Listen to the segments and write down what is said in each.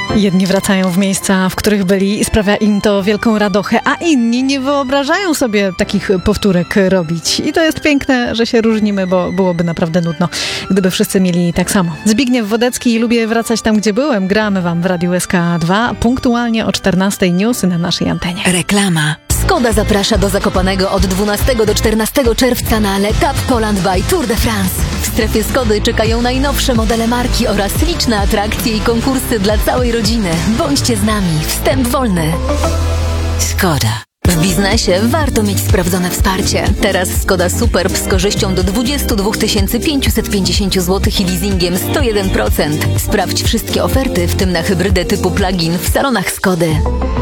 Jedni wracają w miejsca, w których byli i sprawia im to wielką radochę, a inni nie wyobrażają sobie takich powtórek robić. I to jest piękne, że się różnimy, bo byłoby naprawdę nudno, gdyby wszyscy mieli tak samo. Zbigniew Wodecki, lubię wracać tam, gdzie byłem. Gramy wam w Radiu SK2 punktualnie o 14:00 newsy na naszej antenie. Reklama. Skoda zaprasza do Zakopanego od 12 do 14 czerwca na L'Etape Poland by Tour de France. W strefie Skody czekają najnowsze modele marki oraz liczne atrakcje i konkursy dla całej rodziny. Bądźcie z nami. Wstęp wolny. Skoda. W biznesie warto mieć sprawdzone wsparcie. Teraz Skoda Superb z korzyścią do 22 550 zł i leasingiem 101%. Sprawdź wszystkie oferty, w tym na hybrydę typu plug-in w salonach Skody.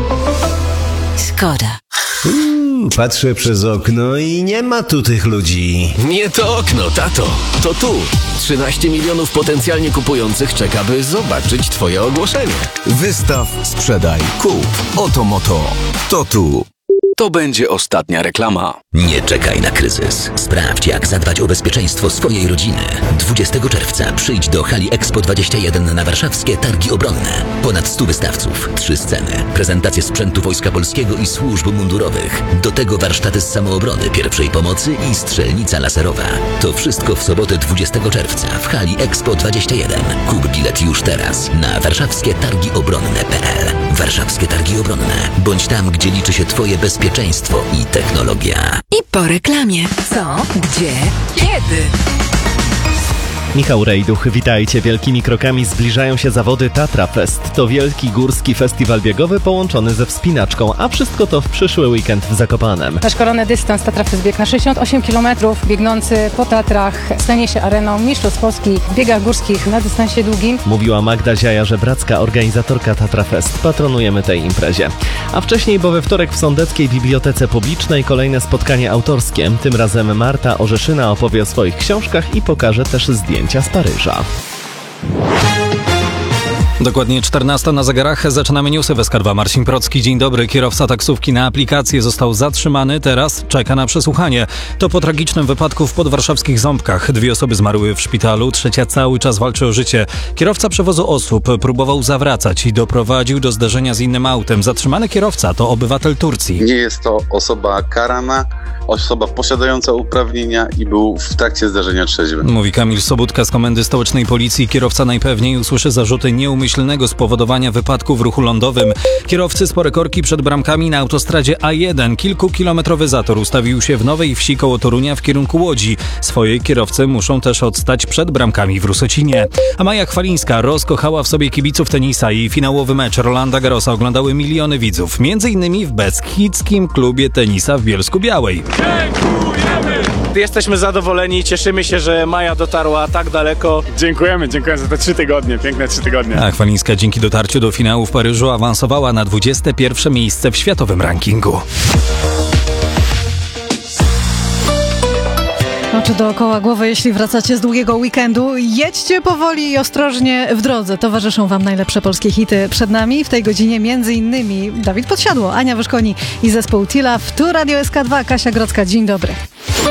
Skoda. Patrzę przez okno i nie ma tu tych ludzi. Nie to okno, tato. To tu. 13 milionów potencjalnie kupujących czeka, by zobaczyć twoje ogłoszenie. Wystaw, sprzedaj, kup. Oto moto. To tu. To będzie ostatnia reklama. Nie czekaj na kryzys. Sprawdź, jak zadbać o bezpieczeństwo swojej rodziny. 20 czerwca przyjdź do hali Expo 21 na warszawskie Targi Obronne. Ponad 100 wystawców, 3 sceny, prezentacje sprzętu Wojska Polskiego i służb mundurowych. Do tego warsztaty z samoobrony, pierwszej pomocy i strzelnica laserowa. To wszystko w sobotę 20 czerwca w hali Expo 21. Kup bilet już teraz na warszawskietargiobronne.pl. Warszawskie Targi Obronne. Bądź tam, gdzie liczy się twoje bezpieczeństwo i technologia. I po reklamie. Co? Gdzie? Kiedy? Michał Rejduch, witajcie. Wielkimi krokami zbliżają się zawody Tatra Fest. To wielki górski festiwal biegowy połączony ze wspinaczką, a wszystko to w przyszły weekend w Zakopanem. Nasz kolejny dystans Tatra Fest bieg na 68 km, biegnący po Tatrach, stanie się areną mistrzostw Polski w biegach górskich na dystansie długim. Mówiła Magda Ziaja-Żebracka, organizatorka Tatra Fest. Patronujemy tej imprezie. A wcześniej, bo we wtorek w Sądeckiej Bibliotece Publicznej kolejne spotkanie autorskie. Tym razem Marta Orzeszyna opowie o swoich książkach i pokaże też zdjęcia z Paryża. Dokładnie 14 na zegarach. Zaczynamy newsy w SK2. Marcin Procki, dzień dobry. Kierowca taksówki na aplikację został zatrzymany, teraz czeka na przesłuchanie. To po tragicznym wypadku w podwarszawskich Ząbkach. 2 osoby zmarły w szpitalu, 3 cały czas walczy o życie. Kierowca przewozu osób próbował zawracać i doprowadził do zderzenia z innym autem. Zatrzymany kierowca to obywatel Turcji. Nie jest to osoba karana, osoba posiadająca uprawnienia i był w trakcie zdarzenia trzeźwy. Mówi Kamil Sobudka z Komendy Stołecznej Policji. Kierowca najpewniej usłyszy zarzuty nieumyślnego spowodowania wypadku w ruchu lądowym. Kierowcy spore korki przed bramkami na autostradzie A1. Kilkukilometrowy zator ustawił się w Nowej Wsi koło Torunia w kierunku Łodzi. Swoje kierowcy muszą też odstać przed bramkami w Rusocinie. A Maja Chwalińska rozkochała w sobie kibiców tenisa i finałowy mecz Rolanda Garrosa oglądały miliony widzów. Między innymi w Beskidzkim Klubie Tenisa w Bielsku-Białej. Dziękujemy! Jesteśmy zadowoleni, cieszymy się, że Maja dotarła tak daleko. Dziękujemy za te 3 tygodnie, piękne 3 tygodnie. A Chwalińska dzięki dotarciu do finału w Paryżu awansowała na 21. miejsce w światowym rankingu. Oczy dookoła głowy, jeśli wracacie z długiego weekendu. Jedźcie powoli i ostrożnie w drodze. Towarzyszą wam najlepsze polskie hity. Przed nami w tej godzinie m.in. Dawid Podsiadło, Ania Wyszkoni i zespół Tila. Tu Radio SK2, Kasia Grodzka. Dzień dobry.